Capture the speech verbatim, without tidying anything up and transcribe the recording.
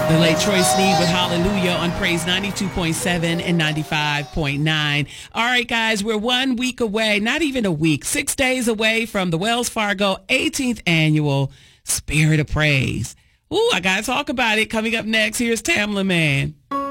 The late Troy Sneed with Hallelujah on Praise ninety-two point seven and ninety-five point nine. All right, guys, we're one week away, not even a week, six days away from the Wells Fargo eighteenth Annual Spirit of Praise. Ooh, I got to talk about it. Coming up next, here's Tamla Man.